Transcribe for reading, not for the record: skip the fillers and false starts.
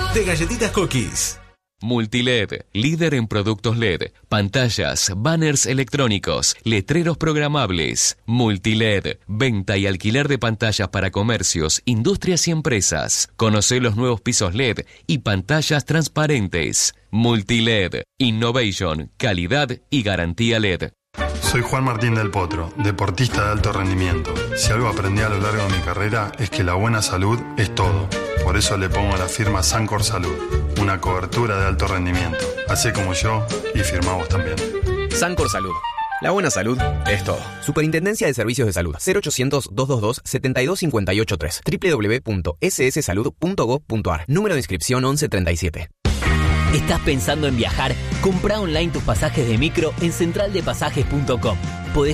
de Galletitas Cookies. Multiled, líder en productos LED, pantallas, banners electrónicos, letreros programables. Multiled, venta y alquiler de pantallas para comercios, industrias y empresas. Conocé los nuevos pisos LED y pantallas transparentes. Multiled, innovation, calidad y garantía LED. Soy Juan Martín del Potro, deportista de alto rendimiento. Si algo aprendí a lo largo de mi carrera es que la buena salud es todo. Por eso le pongo a la firma Sancor Salud, una cobertura de alto rendimiento. Hacé como yo y firmá vos también. Sancor Salud. La buena salud es todo. Superintendencia de Servicios de Salud. 0800-222-72583. www.sssalud.gov.ar. Número de inscripción 1137. ¿Estás pensando en viajar? Comprá online tus pasajes de micro en centraldepasajes.com. Podés